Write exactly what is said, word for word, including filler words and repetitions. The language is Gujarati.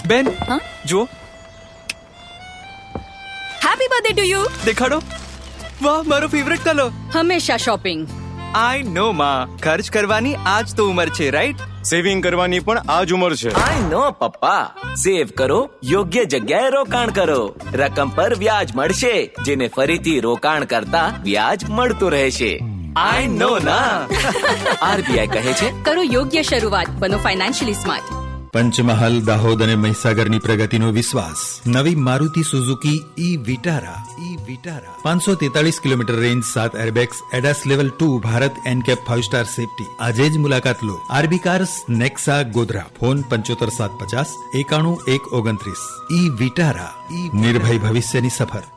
બેન જો હેપી બર્થડે ટુ યુ. દેખાડો. વાહ, મારો ફેવરેટ કલર. હંમેશા શોપિંગ. આઈ નો માં, ખર્ચ કરવાની આજ તો ઉંમર છે, રાઈટ? સેવિંગ કરવાની પણ આ જ ઉંમર છે. આઈ નો પપ્પા, સેવ કરો, યોગ્ય જગ્યાએ રોકાણ કરો. રકમ પર વ્યાજ મળશે, જેને ફરીથી રોકાણ કરતા વ્યાજ મળતું રહેશે. આઈ નો ના. આરબીઆઈ કહે છે, કરો યોગ્ય શરૂઆત, બનો ફાઇનાન્શિયલી સ્માર્ટ. પંચમહાલ, દાહોદ અને મહીસાગરની પ્રગતિનો વિશ્વાસ. નવી મારુતિ સુઝુકી ઈ વિટારા. ઈ વિટારા પાંચસો તેતાલીસ કિલોમીટર રેન્જ, સાત airbags, ADAS level two, Bharat એનકેપ five star safety. આજે જ મુલાકાત લો. RB cars, નેક્સા, Godhra. ફોન પંચોતેર સાત પચાસ એકાણું એક ઓગણત્રીસ. ઈ વિટારા. ઈ નિર્ભય ભવિષ્યની સફર.